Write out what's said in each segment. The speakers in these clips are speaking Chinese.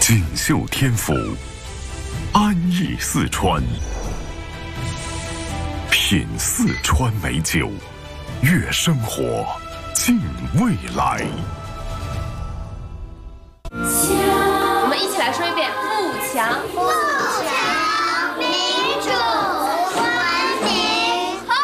锦绣天府，安逸四川，品四川美酒，悦生活，敬未来。 我们一起来说一遍：富强， 富强，民主，文明，和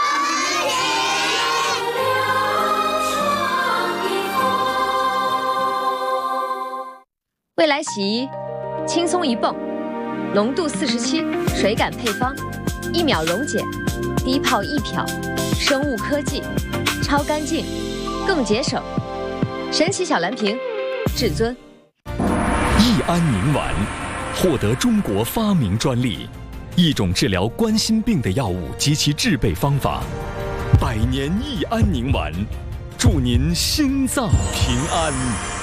平。未来洗衣，轻松一泵，浓度47，水感配方，1秒溶解，低泡易漂，生物科技，超干净，更节省。神奇小蓝瓶，至尊。 益安宁丸获得中国发明专利，一种治疗冠心病的药物及其制备方法。百年益安宁丸，祝您心脏平安。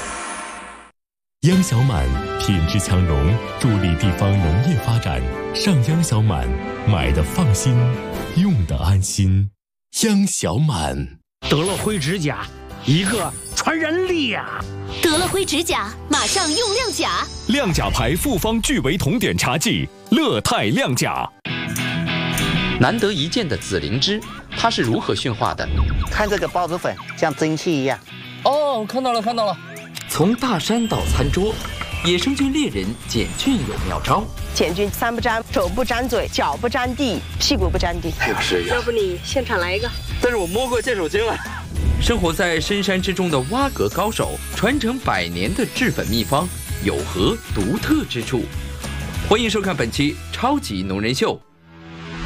央小满品质强融，助力地方农业发展。上央小满，买的放心，用的安心。央小满。 得了灰指甲，一个传染力啊！ 得了灰指甲，马上用亮甲。 亮甲牌复方聚维酮碘茶剂，乐泰亮甲。 难得一见的紫灵芝，它是如何驯化的？ 看这个孢子粉，像蒸汽一样。 哦，看到了。 从大山到餐桌，野生菌猎人简菌有妙招。 简菌3不沾，手不沾嘴，脚不沾地，屁股不沾地。 不是呀？ 要不你现场来一个？ 但是我摸过剑手青了。 生活在深山之中的蛙格高手，传承100年的制粉秘方，有何独特之处？欢迎收看本期《超级农人秀》。